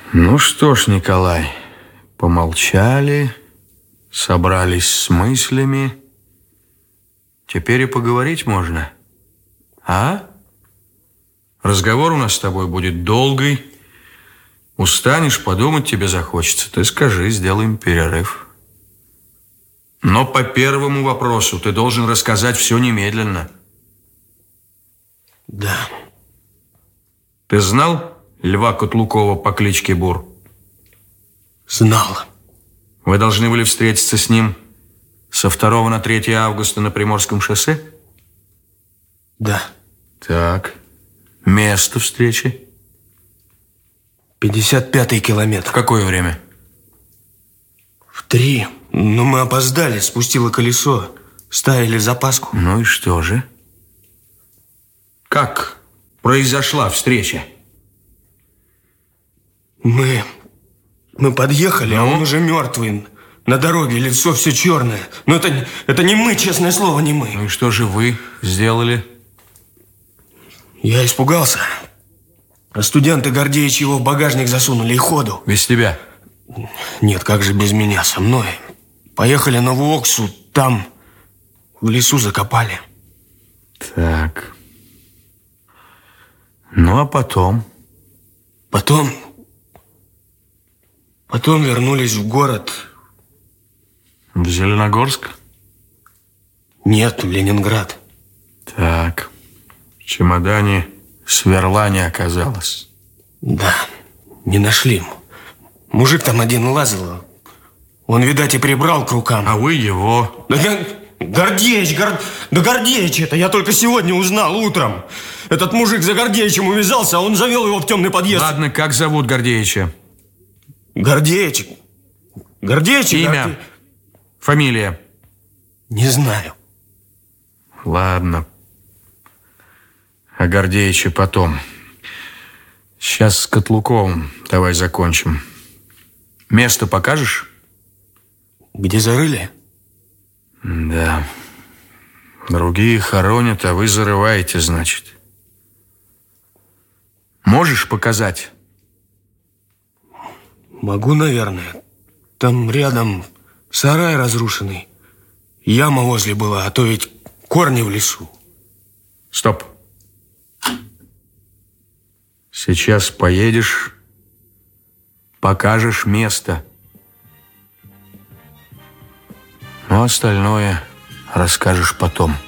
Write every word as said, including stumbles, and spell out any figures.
Ну что ж, Николай, помолчали, собрались с мыслями. Теперь и поговорить можно. А? Разговор у нас с тобой будет долгий. Устанешь, подумать тебе захочется. Ты скажи, сделаем перерыв. Но по первому вопросу ты должен рассказать все немедленно. Да. Ты знал Льва Котлукова по кличке Бур? Знал. Вы должны были встретиться с ним со второго на третье августа на Приморском шоссе? Да. Так. Место встречи? пятьдесят пятый километр. В какое время? В три. Но мы опоздали, спустило колесо. Ставили запаску. Ну и что же? Как произошла встреча? Мы... Мы подъехали, Ну? а он уже мертвый. На дороге лицо все черное. Но это, это не мы, честное слово, не мы. Ну и что же вы сделали? Я испугался. А студенты Гордеевич его в багажник засунули и ходу. Без тебя? Нет, как же без меня, со мной. Поехали на Вуоксу, там в лесу закопали. Так. Ну, а потом? Потом... Потом вернулись в город. В Зеленогорск? Нет, в Ленинград. Так. В чемодане сверла не оказалось. Да, не нашли. Мужик там один лазил. Он, видать, и прибрал к рукам. А вы его? Да, да, Гордеич, Гор... да Гордеич это, я только сегодня узнал утром. Этот мужик за Гордеичем увязался, а он завел его в темный подъезд. Ладно, как зовут Гордеича? Гордеич. Гордеич. Имя? Горде... Фамилия? Не знаю. Ладно. О Гордеиче потом. Сейчас с Котлуковым давай закончим. Место покажешь? Где зарыли? Да. Другие хоронят, а вы зарываете, значит. Можешь показать? Могу, наверное. Там рядом сарай разрушенный. Яма возле была, а то ведь корни в лесу. Стоп. Сейчас поедешь, покажешь место. Ну, остальное расскажешь потом.